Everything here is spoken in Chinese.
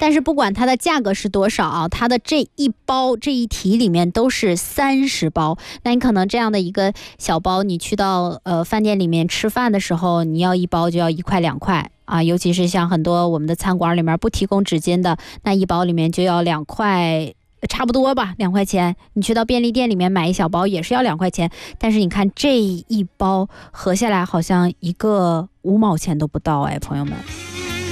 但是不管它的价格是多少啊，它的这一包这一提里面都是30包。那你可能这样的一个小包，你去到饭店里面吃饭的时候，你要一包就要1块2块啊，尤其是像很多我们的餐馆里面不提供纸巾的，那一包里面就要2块。差不多吧，2块钱。你去到便利店里面买一小包也是要2块钱，但是你看这一包合下来好像一个5毛钱都不到哎，朋友们。